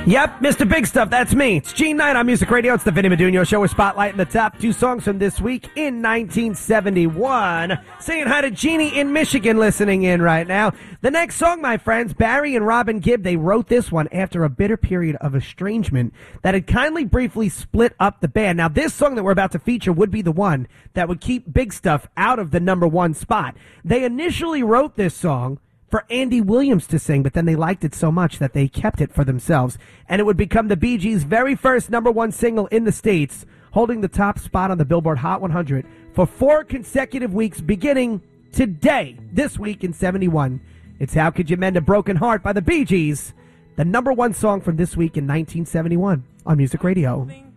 Yep, Mr. Big Stuff, that's me. It's Gene Knight on Music Radio. It's the Vinny Meduno Show. We're spotlighting the top two songs from this week in 1971. Saying hi to Jeannie in Michigan listening in right now. The next song, my friends, Barry and Robin Gibb, they wrote this one after a bitter period of estrangement that had kindly briefly split up the band. Now, this song that we're about to feature would be the one that would keep Big Stuff out of the number one spot. They initially wrote this song for Andy Williams to sing, but then they liked it so much that they kept it for themselves, and it would become the Bee Gees' very first number one single in the States, holding the top spot on the Billboard Hot 100 for 4 consecutive weeks, beginning today, this week in 71. It's How Could You Mend a Broken Heart by the Bee Gees, the number one song from this week in 1971 on Music Radio.